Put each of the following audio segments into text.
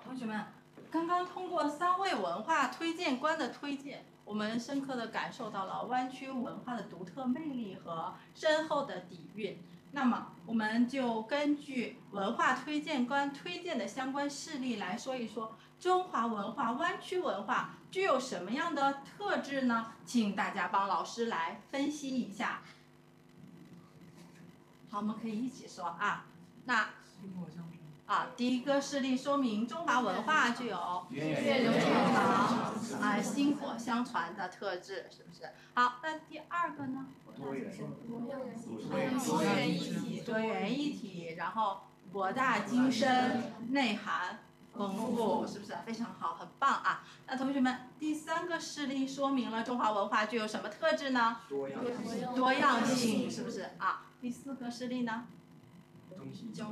同学们，刚刚通过3位文化推荐官的推荐，我们深刻地感受到了湾区文化的独特魅力和深厚的底蕴。那么，我们就根据文化推荐官推荐的相关事例来说一说中华文化、湾区文化具有什么样的特质呢？请大家帮老师来分析一下。好，我们可以一起说啊。那第一个事例说明中华文化具有源远流长、薪火相传的特质，是不是？好，那第二个呢？多元一体，然后博大精深，内涵丰富，是不是？非常好，很棒啊！那同学们，第三个事例说明了中华文化具有什么特质呢？多样性，是不是啊？第4个事例呢？中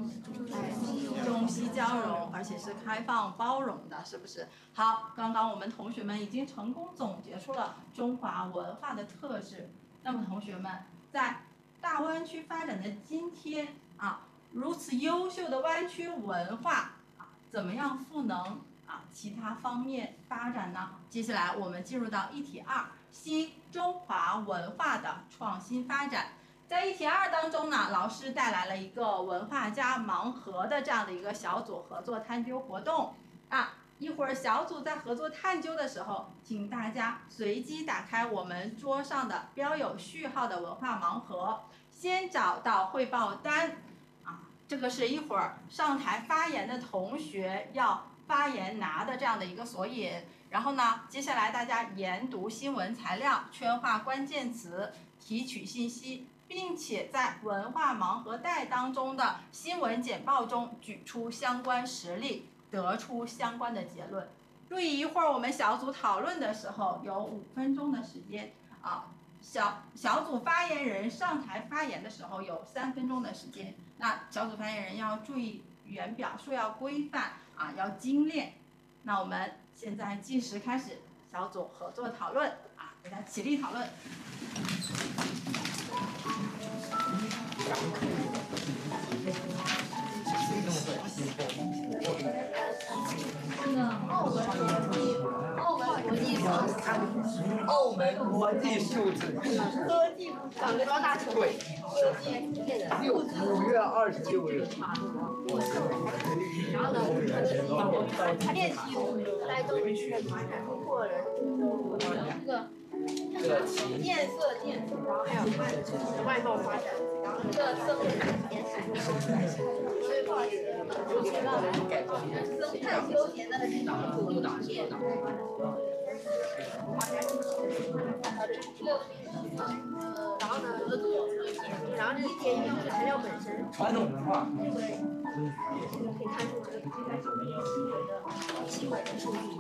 西交融，而且是开放包容的，是不是？好，刚刚我们同学们已经成功总结出了中华文化的特质。那么同学们，在大湾区发展的今天如此优秀的湾区文化怎么样赋能其他方面发展呢？接下来我们进入到议题2，新中华文化的创新发展。在议题2当中呢，老师带来了一个文化家盲盒的这样的一个小组合作探究活动一会儿小组在合作探究的时候，请大家随机打开我们桌上的标有序号的文化盲盒，先找到汇报单这个是一会儿上台发言的同学要发言拿的这样的一个索引。然后呢，接下来大家研读新闻材料，圈化关键词，提取信息，并且在文化盲盒袋当中的新闻简报中举出相关实例，得出相关的结论。注意，一会儿我们小组讨论的时候有5分钟的时间小组发言人上台发言的时候有3分钟的时间。那小组发言人要注意语言表述要规范要精炼。那我们现在计时开始，小组合作讨论大家起立讨论。 澳门国际数字科技部长高大成对5月26日。 然后呢，他练习带动发展，包括了这个建设，然后还有外贸发展，然后这个生态所以不好意思，我学到了生态休闲的这种然后呢，然后这个建议就是材料本身传统文化， 可以看出这个新闻的数据。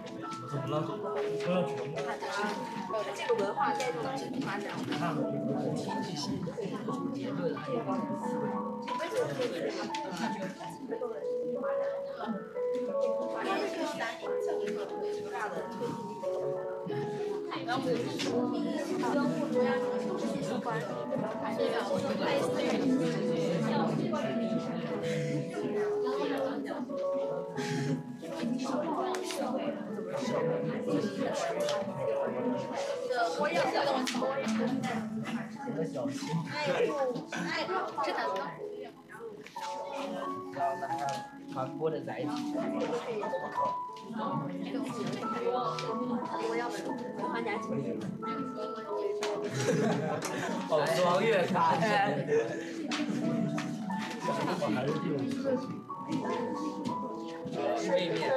这个文化带动了经济发展。 经济系得出结论来。 为什么这个推动了经济发展？它这个大的推进力。然后跟物多样性有直接相关，所以类似于多样的东西，爱好真的要让它传播的在一起。 我要文化家精神。 双月卡背面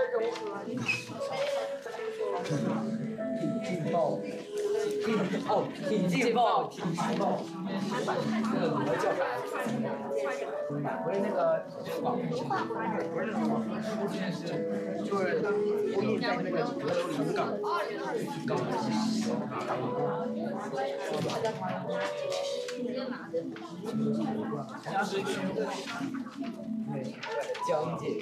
劲爆，挺劲爆，这个怎么叫法？不是那个广不是那种出现是，就是故意在那个阁楼里港像是去讲解。